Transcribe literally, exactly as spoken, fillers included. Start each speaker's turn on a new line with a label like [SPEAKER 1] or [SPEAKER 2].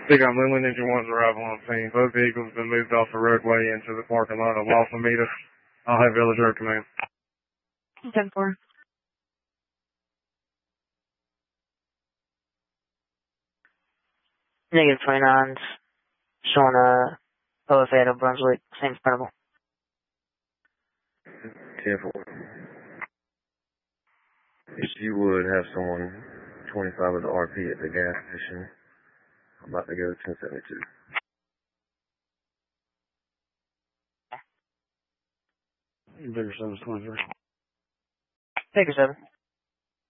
[SPEAKER 1] Big on Lily Ninja one's arrival on scene. Both vehicles have been moved off the roadway into the parking lot of Los Alamitos. I'll have Village Road command.
[SPEAKER 2] ten four. Negative twenty-nines. Showing a O F A at Brunswick. Same credible.
[SPEAKER 3] ten four. If you would have someone twenty-five with the R P at the gas station, I'm about to go to ten seventy-two.
[SPEAKER 1] Bigger seven twenty-three.
[SPEAKER 2] Bigger seven.